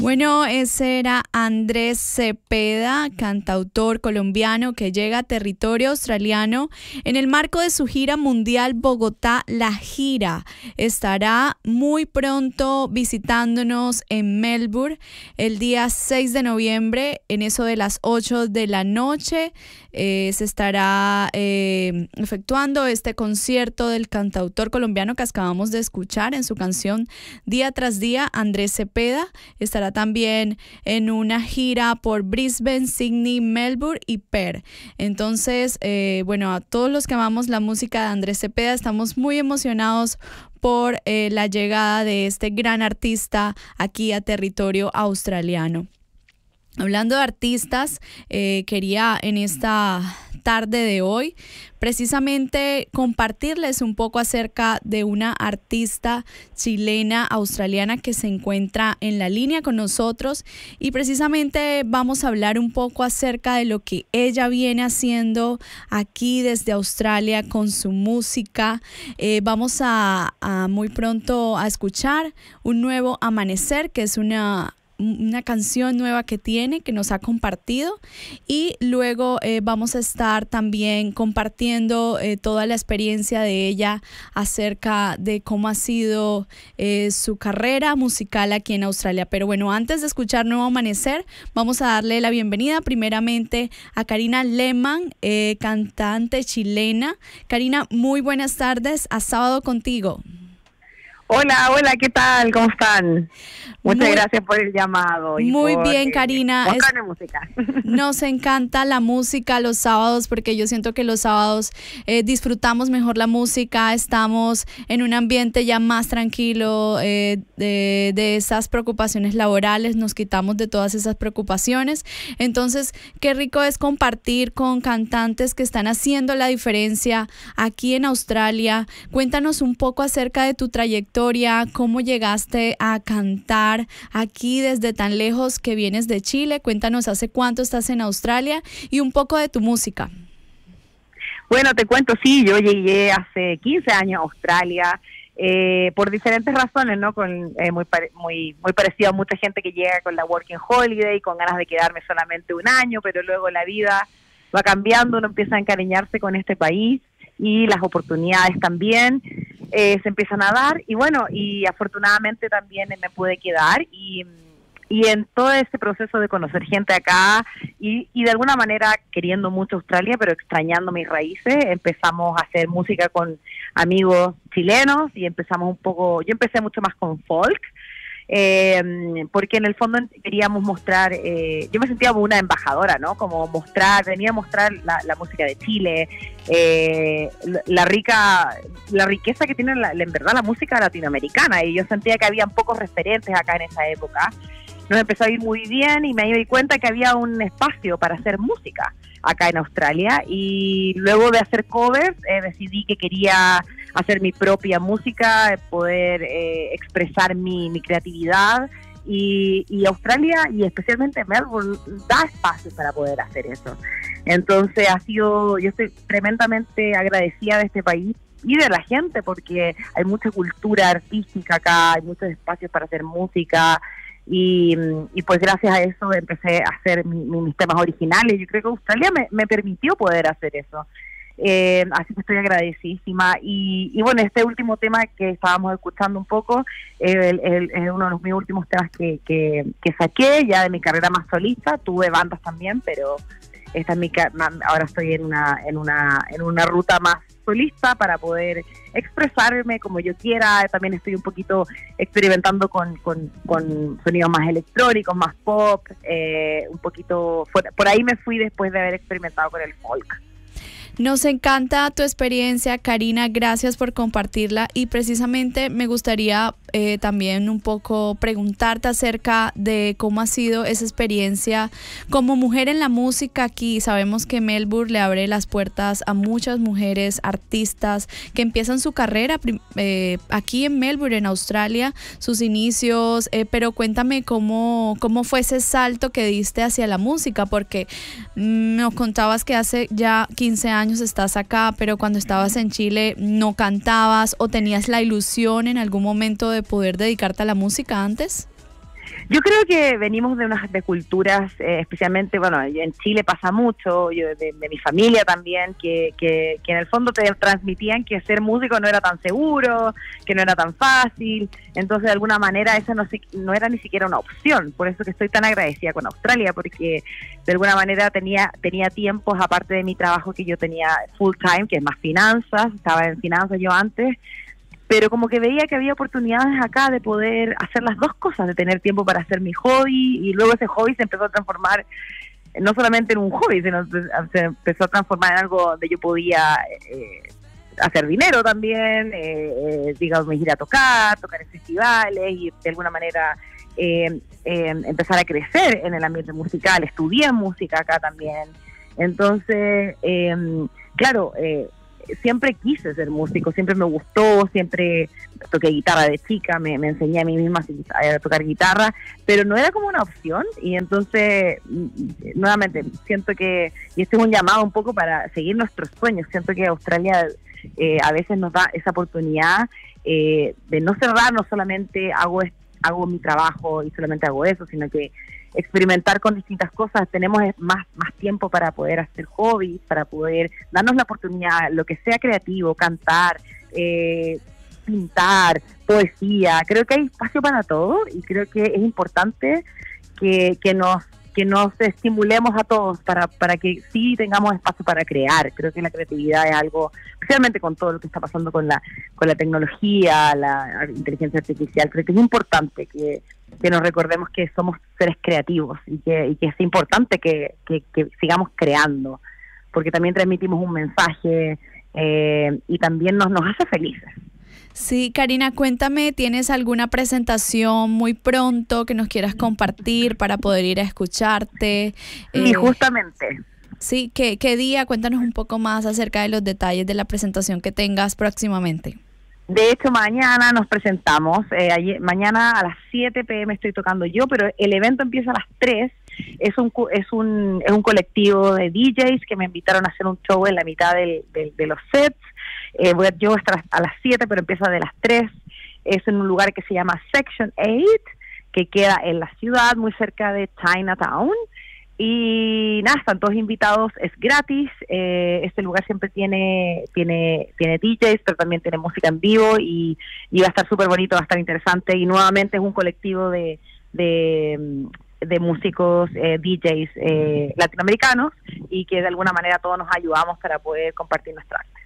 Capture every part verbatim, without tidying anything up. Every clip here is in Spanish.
Bueno, ese era Andrés Cepeda, cantautor colombiano que llega a territorio australiano en el marco de su gira mundial Bogotá La Gira. Estará muy pronto visitándonos en Melbourne el día seis de noviembre, en eso de las ocho de la noche. Eh, se estará eh, efectuando este concierto del cantautor colombiano que acabamos de escuchar en su canción Día tras Día, Andrés Cepeda. Estará también en una gira por Brisbane, Sydney, Melbourne y Perth. Entonces, eh, bueno, a todos los que amamos la música de Andrés Cepeda, estamos muy emocionados por eh, la llegada de este gran artista aquí a territorio australiano. Hablando de artistas, eh, quería en esta tarde de hoy precisamente compartirles un poco acerca de una artista chilena australiana que se encuentra en la línea con nosotros, y precisamente vamos a hablar un poco acerca de lo que ella viene haciendo aquí desde Australia con su música. Eh, vamos a, a muy pronto a escuchar un nuevo Amanecer, que es una una canción nueva que tiene, que nos ha compartido, y luego eh, vamos a estar también compartiendo eh, toda la experiencia de ella acerca de cómo ha sido eh, su carrera musical aquí en Australia. Pero bueno, antes de escuchar Nuevo Amanecer, vamos a darle la bienvenida primeramente a Karina Lehmann, eh, cantante chilena. Karina, muy buenas tardes, a Sábado Contigo. Hola, hola, ¿qué tal? ¿Cómo están? Muchas muy, gracias por el llamado. Y muy por, bien, eh, Karina. Es, música. nos encanta la música los sábados, porque yo siento que los sábados eh, disfrutamos mejor la música, estamos en un ambiente ya más tranquilo, eh, de, de esas preocupaciones laborales, nos quitamos de todas esas preocupaciones. Entonces, qué rico es compartir con cantantes que están haciendo la diferencia aquí en Australia. Cuéntanos un poco acerca de tu trayectoria. ¿Cómo llegaste a cantar aquí desde tan lejos que vienes de Chile? Cuéntanos hace cuánto estás en Australia y un poco de tu música. Bueno, te cuento, sí, yo llegué hace quince años a Australia eh, por diferentes razones, ¿no? Con, eh, muy, muy, muy parecido a mucha gente que llega con la Working Holiday, con ganas de quedarme solamente un año, pero luego la vida va cambiando, uno empieza a encariñarse con este país y las oportunidades también eh, se empiezan a dar, y bueno, y afortunadamente también me pude quedar, y, y en todo ese proceso de conocer gente acá, y, y de alguna manera queriendo mucho Australia, pero extrañando mis raíces, empezamos a hacer música con amigos chilenos, y empezamos un poco, yo empecé mucho más con folk, Eh, porque en el fondo queríamos mostrar, eh, yo me sentía como una embajadora, ¿no? Como mostrar, venía a mostrar la, la música de Chile, eh, la, la rica, la riqueza que tiene la, la, en verdad la música latinoamericana, y yo sentía que habían pocos referentes acá en esa época. Nos empezó a ir muy bien y me di cuenta que había un espacio para hacer música acá en Australia, y luego de hacer covers eh, decidí que quería hacer mi propia música, poder eh, expresar mi, mi creatividad, y, y Australia y especialmente Melbourne da espacio para poder hacer eso. Entonces ha sido, yo estoy tremendamente agradecida de este país y de la gente, porque hay mucha cultura artística acá, hay muchos espacios para hacer música. Y, y pues gracias a eso empecé a hacer mi, mi, mis temas originales. Yo creo que Australia me, me permitió poder hacer eso, eh, así que estoy agradecidísima. Y, y bueno, este último tema que estábamos escuchando un poco es eh, el, el, uno de los mis últimos temas que, que, que saqué ya de mi carrera más solista. Tuve bandas también, pero esta es mi, ahora estoy en una, en una, en una ruta más solista para poder expresarme como yo quiera. También estoy un poquito experimentando con, con, con sonidos más electrónicos, más pop, eh, un poquito, por, por ahí me fui después de haber experimentado con el folk. Nos encanta tu experiencia, Karina, gracias por compartirla, y precisamente me gustaría eh, también un poco preguntarte acerca de cómo ha sido esa experiencia como mujer en la música aquí. Sabemos que Melbourne le abre las puertas a muchas mujeres artistas que empiezan su carrera eh, aquí en Melbourne, en Australia, sus inicios, eh, pero cuéntame cómo, cómo fue ese salto que diste hacia la música, porque mm, nos contabas que hace ya quince años estás acá, pero cuando estabas en Chile no cantabas, o tenías la ilusión en algún momento de poder dedicarte a la música antes. Yo creo que venimos de unas de culturas, eh, especialmente, bueno, en Chile pasa mucho, yo de, de mi familia también, que, que, que en el fondo te transmitían que ser músico no era tan seguro, que no era tan fácil, entonces de alguna manera esa no, no era ni siquiera una opción, por eso que estoy tan agradecida con Australia, porque de alguna manera tenía, tenía tiempos, aparte de mi trabajo que yo tenía full time, que es más finanzas, estaba en finanzas yo antes, pero como que veía que había oportunidades acá de poder hacer las dos cosas, de tener tiempo para hacer mi hobby, y luego ese hobby se empezó a transformar no solamente en un hobby, sino se empezó a transformar en algo donde yo podía eh, hacer dinero también, eh, eh, digamos, ir a tocar, tocar en festivales y de alguna manera eh, eh, empezar a crecer en el ambiente musical. Estudié música acá también, entonces, eh, claro, eh, siempre quise ser músico, siempre me gustó, siempre toqué guitarra de chica, me, me enseñé a mí misma a tocar guitarra, pero no era como una opción, y entonces, nuevamente, siento que, y este es un llamado un poco para seguir nuestros sueños, siento que Australia eh, a veces nos da esa oportunidad eh, de no cerrar, no solamente hago, hago mi trabajo y solamente hago eso, sino que experimentar con distintas cosas, tenemos más, más tiempo para poder hacer hobbies, para poder darnos la oportunidad, lo que sea creativo, cantar, eh, pintar, poesía, creo que hay espacio para todo y creo que es importante que, que nos que nos estimulemos a todos para, para que sí tengamos espacio para crear. Creo que la creatividad es algo, especialmente con todo lo que está pasando con la con la tecnología, la inteligencia artificial, creo que es importante que, que nos recordemos que somos seres creativos y que, y que es importante que, que, que sigamos creando, porque también transmitimos un mensaje eh, y también nos, nos hace felices. Sí, Karina, cuéntame, ¿tienes alguna presentación muy pronto que nos quieras compartir para poder ir a escucharte? Sí, eh, justamente. Sí, ¿qué, qué día? Cuéntanos un poco más acerca de los detalles de la presentación que tengas próximamente. De hecho, mañana nos presentamos, eh, ayer, mañana a las siete pe eme estoy tocando yo, pero el evento empieza a las tres. Es un es un es un colectivo de D Js que me invitaron a hacer un show en la mitad del, del, de los sets. Eh, voy a, yo voy a estar a las siete, pero empieza de las tres. Es en un lugar que se llama Section ocho, que queda en la ciudad, muy cerca de Chinatown. Y nada, están todos invitados, es gratis. Eh, este lugar siempre tiene tiene tiene D Js, pero también tiene música en vivo y, y va a estar súper bonito, va a estar interesante. Y nuevamente es un colectivo de de, de músicos, eh, D Js eh, latinoamericanos, y que de alguna manera todos nos ayudamos para poder compartir nuestra arte.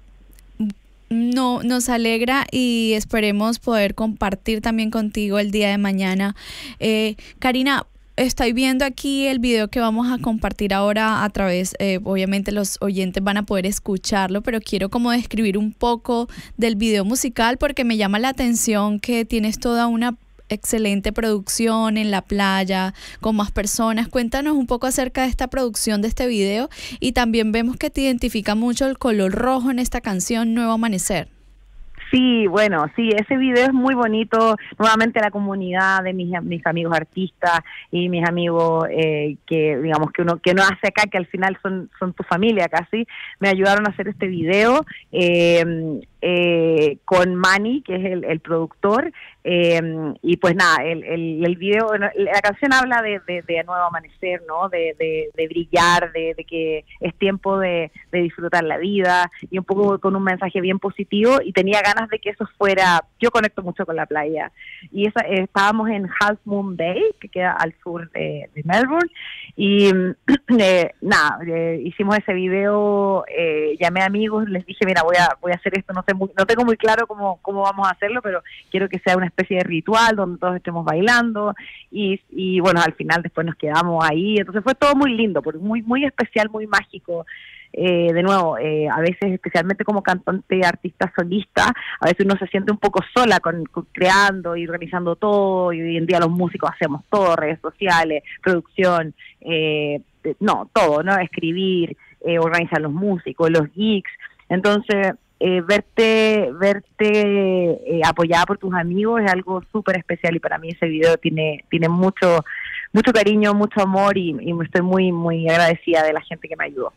No, nos alegra y esperemos poder compartir también contigo el día de mañana. Eh, Karina, estoy viendo aquí el video que vamos a compartir ahora a través, eh, obviamente los oyentes van a poder escucharlo, pero quiero como describir un poco del video musical porque me llama la atención que tienes toda una excelente producción en la playa, con más personas. Cuéntanos un poco acerca de esta producción de este video, y también vemos que te identifica mucho el color rojo en esta canción Nuevo Amanecer. Sí, bueno, sí, ese video es muy bonito. Nuevamente la comunidad de mis, mis amigos artistas y mis amigos eh, que digamos que uno que uno hace acá, que al final son son tu familia casi, me ayudaron a hacer este video eh, eh, con Manny, que es el, el productor. Eh, y pues nada, el, el, el video, la canción habla de, de, de nuevo amanecer, ¿no? De, de, de brillar, de, de que es tiempo de, de disfrutar la vida, y un poco con un mensaje bien positivo, y tenía ganas de que eso fuera, yo conecto mucho con la playa, y esa, eh, estábamos en Half Moon Bay, que queda al sur de, de Melbourne, y eh, nada, eh, hicimos ese video, eh, llamé a amigos, les dije, mira, voy a voy a hacer esto, no sé muy, no tengo muy claro cómo, cómo vamos a hacerlo, pero quiero que sea una especie de ritual donde todos estemos bailando, y, y bueno, al final después nos quedamos ahí, entonces fue todo muy lindo, porque muy muy especial, muy mágico. Eh, de nuevo, eh, a veces, especialmente como cantante, artista solista, a veces uno se siente un poco sola con, con creando y organizando todo, y hoy en día los músicos hacemos todo, redes sociales, producción, eh, no, todo, ¿no? Escribir, eh, organizar los músicos, los gigs, entonces eh, verte verte eh, apoyada por tus amigos es algo súper especial, y para mí ese video tiene tiene mucho mucho cariño, mucho amor, y, y estoy muy muy agradecida de la gente que me ayudó.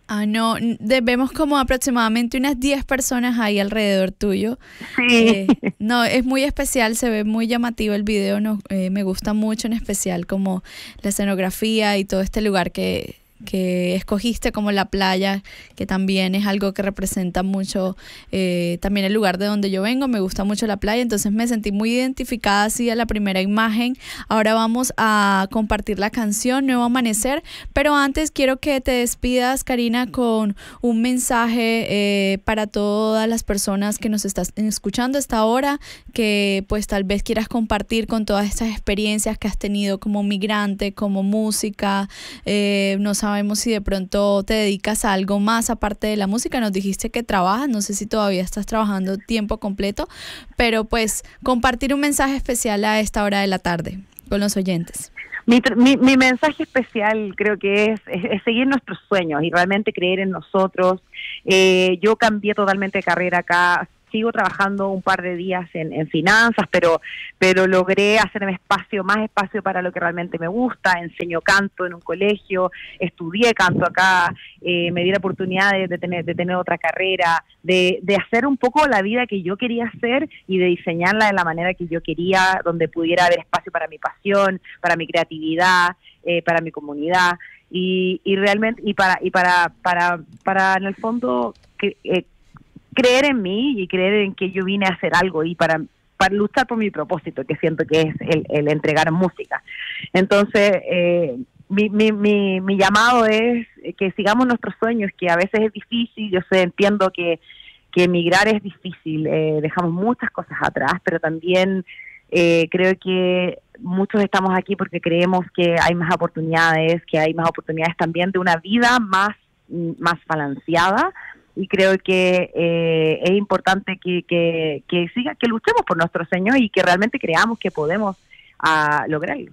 Ah, no, de- vemos como aproximadamente unas diez personas ahí alrededor tuyo. Sí. Eh, no, es muy especial, se ve muy llamativo el video, no, eh, me gusta mucho en especial como la escenografía y todo este lugar que, que escogiste como la playa, que también es algo que representa mucho, eh, también el lugar de donde yo vengo, me gusta mucho la playa, entonces me sentí muy identificada así a la primera imagen. Ahora vamos a compartir la canción Nuevo Amanecer, pero antes quiero que te despidas, Karina, con un mensaje eh, para todas las personas que nos estás escuchando hasta ahora, que pues tal vez quieras compartir con todas estas experiencias que has tenido como migrante, como música, eh, no sabemos si de pronto te dedicas a algo más aparte de la música, nos dijiste que trabajas, no sé si todavía estás trabajando tiempo completo, pero pues compartir un mensaje especial a esta hora de la tarde con los oyentes. Mi, mi, mi mensaje especial creo que es, es, es seguir nuestros sueños y realmente creer en nosotros. Eh, yo cambié totalmente de carrera acá, sigo trabajando un par de días en, en finanzas, pero pero logré hacerme espacio, más espacio para lo que realmente me gusta. Enseño canto en un colegio, estudié canto acá, eh, me di la oportunidad de, de, tener, de tener otra carrera, de, de hacer un poco la vida que yo quería hacer y de diseñarla de la manera que yo quería, donde pudiera haber espacio para mi pasión, para mi creatividad, eh, para mi comunidad y, y realmente y para y para para para en el fondo que eh, creer en mí y creer en que yo vine a hacer algo y para, para luchar por mi propósito, que siento que es el, el entregar música. Entonces, eh, mi, mi, mi, mi llamado es que sigamos nuestros sueños, que a veces es difícil, yo sé, entiendo que, que emigrar es difícil, eh, dejamos muchas cosas atrás, pero también eh, creo que muchos estamos aquí porque creemos que hay más oportunidades, que hay más oportunidades también de una vida más, más balanceada. Y creo que eh, es importante que, que, que siga, que luchemos por nuestros sueños y que realmente creamos que podemos uh, lograrlo.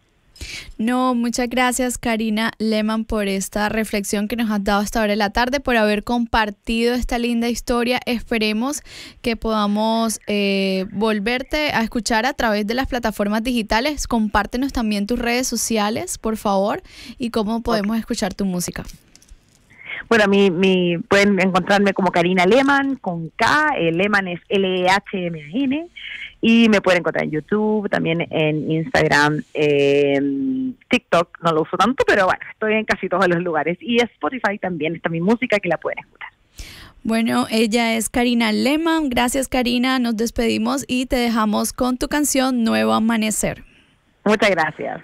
No, muchas gracias, Karina Lehmann, por esta reflexión que nos has dado hasta ahora de la tarde, por haber compartido esta linda historia. Esperemos que podamos eh, volverte a escuchar a través de las plataformas digitales. Compártenos también tus redes sociales, por favor, y cómo podemos okay. escuchar tu música. Bueno, mi, mi, pueden encontrarme como Karina Lehmann, con K, el Lehmann es L E H M A N, y me pueden encontrar en YouTube, también en Instagram, eh, TikTok, no lo uso tanto, pero bueno, estoy en casi todos los lugares, y Spotify también está mi música que la pueden escuchar. Bueno, ella es Karina Lehmann, gracias Karina, nos despedimos y te dejamos con tu canción Nuevo Amanecer. Muchas gracias.